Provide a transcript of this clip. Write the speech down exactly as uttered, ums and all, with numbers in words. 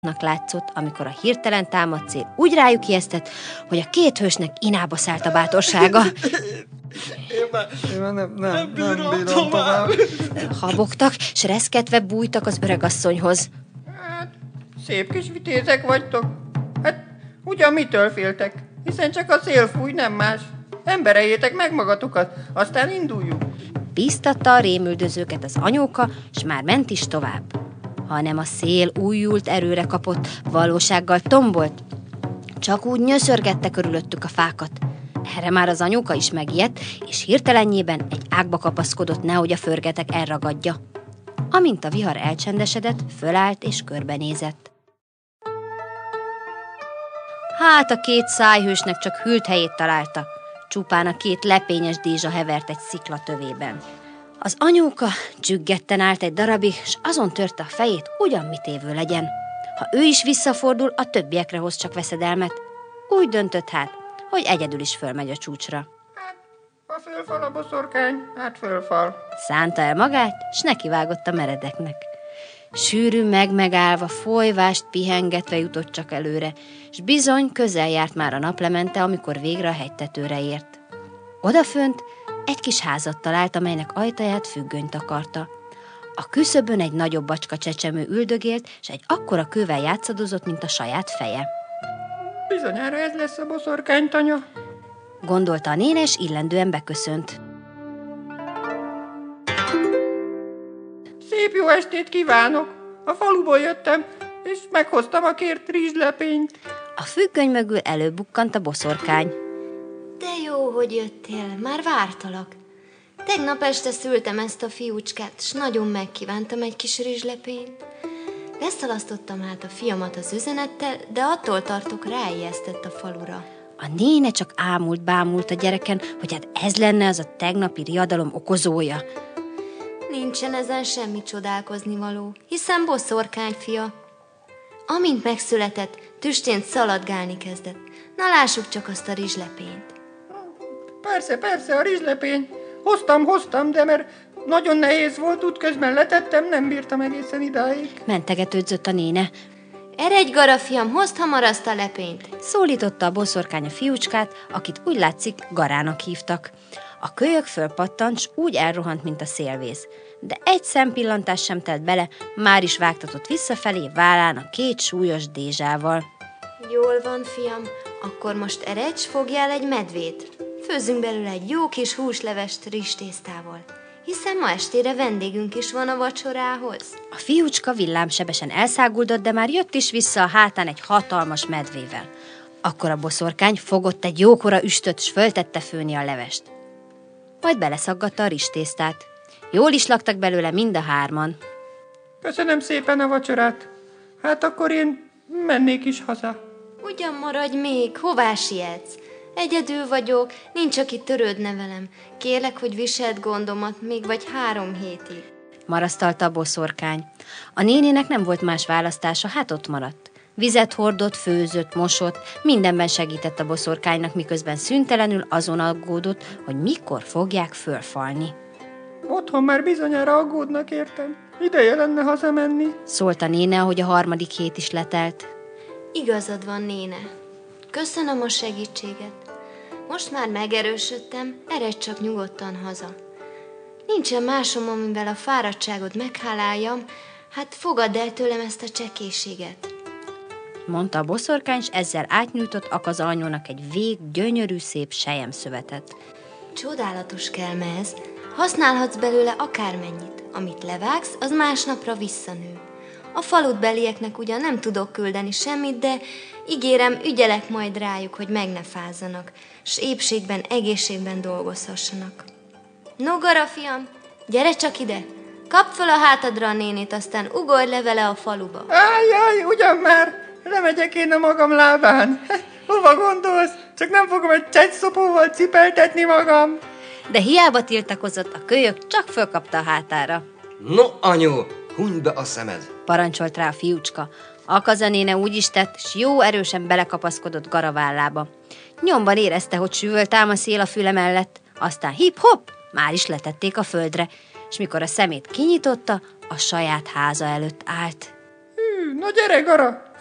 látszott, amikor a hirtelen támadt szél úgy rájuk ijesztett, hogy a két hősnek inába szállt a bátorsága. Én már, Én már nem, nem, nem bírom, nem bírom tovább. tovább. Habogtak, s reszketve bújtak az öregasszonyhoz. Hát, szép kis vitézek vagytok. Hát, ugyan mitől féltek? Hiszen csak a szél fúj, nem más. Embereljétek meg magatokat, aztán induljunk. Bíztatta a rémüldözőket az anyóka, s már ment is tovább. Hanem a szél újult erőre kapott, valósággal tombolt. Csak úgy nyöszörgette körülöttük a fákat. Erre már az anyóka is megijedt, és hirtelenjében egy ágba kapaszkodott, nehogy a förgetek elragadja. Amint a vihar elcsendesedett, fölállt és körbenézett. Hát a két szájhősnek csak hűlt helyét találta. Csupán a két lepényes dézsa hevert egy szikla tövében. Az anyóka csüggetten állt egy darabig, s azon törte a fejét, ugyan mit évő legyen. Ha ő is visszafordul, a többiekre hoz csak veszedelmet. Úgy döntött hát, hogy egyedül is fölmegy a csúcsra. Hát, ha fölfal a boszorkány, hát fölfal. Szánta el magát, s nekivágott a meredeknek. Sűrű megmegállva, folyvást pihengetve jutott csak előre, s bizony közel járt már a naplemente, amikor végre a hegytetőre ért. Odafönt egy kis házat talált, amelynek ajtaját függöny takarta. A küszöbön egy nagyobb bacska csecsemő üldögélt, s egy akkora kővel játszadozott, mint a saját feje. Bizonyára ez lesz a boszorkány tanya, gondolta a néne, és illendően beköszönt. Szép jó estét kívánok! A faluból jöttem, és meghoztam a kért rizslepényt. A függöny mögül előbukkant a boszorkány. De jó, hogy jöttél, már vártalak. Tegnap este szültem ezt a fiúcskát, s nagyon megkívántam egy kis rizslepényt. Leszalasztottam hát a fiamat az üzenettel, de attól tartok, ráijesztett a falura. A néne csak ámult, bámult a gyereken, hogy hát ez lenne az a tegnapi riadalom okozója. Nincsen ezen semmi csodálkozni való, hiszen boszorkány fia. Amint megszületett, tüstént szaladgálni kezdett. Na lássuk csak azt a rizslepényt. Persze, persze, a rizslepény. Hoztam, hoztam, de mert nagyon nehéz volt, útközben letettem, nem bírtam egészen idáig. Mentegetődzött a néne. Eredj, gara fiam, hozd hamar azt a lepényt. Szólította a boszorkány a fiúcskát, akit úgy látszik Garának hívtak. A kölyök fölpattant, s úgy elrohant, mint a szélvész. De egy szempillantás sem telt bele, már is vágtatott visszafelé vállán a két súlyos dézsával. Jól van, fiam, akkor most eredj, fogjál egy medvét. Főzzünk belőle egy jó kis húslevest rizstésztával, hiszen ma estére vendégünk is van a vacsorához. A fiúcska villámsebesen elszáguldott, de már jött is vissza a hátán egy hatalmas medvével. Akkor a boszorkány fogott egy jókora üstöt, s föltette főni a levest. Majd beleszaggatta a rizstésztát. Jól is laktak belőle mind a hárman. Köszönöm szépen a vacsorát. Hát akkor én mennék is haza. Ugyan maradj még, hová sietsz? Egyedül vagyok, nincs, aki törődne velem. Kérlek, hogy viseld gondomat még vagy három hétig. Marasztalta a boszorkány. A nénének nem volt más választása, hát ott maradt. Vizet hordott, főzött, mosott, mindenben segített a boszorkánynak, miközben szüntelenül azon aggódott, hogy mikor fogják fölfalni. Otthon már bizonyára aggódnak, értem. Ideje lenne hazamenni. Szólt a néne, ahogy a harmadik hét is letelt. Igazad van, néne. Köszönöm a segítséget. Most már megerősödtem, eredj csak nyugodtan haza. Nincsen másom, amivel a fáradtságod megháláljam, hát fogadd el tőlem ezt a csekélységet. Mondta a boszorkány, s ezzel átnyújtott Akaza anyónak egy vég, gyönyörű, szép selyemszövetet. Csodálatos kelme ez. Használhatsz belőle akármennyit. Amit levágsz, az másnapra visszanő. A faludbelieknek ugyan nem tudok küldeni semmit, de ígérem, ügyelek majd rájuk, hogy meg ne fázzanak, s épségben, egészségben dolgozhassanak. No, gara fiam, gyere csak ide! Kapd föl a hátadra a nénét, aztán ugorj le vele a faluba. Ájjaj, ugyan már! Lemegyek én a magam lábán. Hova gondolsz? Csak nem fogom egy csegyszopóval cipeltetni magam. De hiába tiltakozott, a kölyök csak fölkapta a hátára. No, anyu, hunyd be a szemed! Parancsolt rá a fiúcska. Akaza néne úgy is tett, s jó erősen belekapaszkodott Gara vállába. Nyomban érezte, hogy süvölt ám a szél a füle mellett, aztán hip-hop, már is letették a földre, és mikor a szemét kinyitotta, a saját háza előtt állt. Hű, Na gyere, Gara,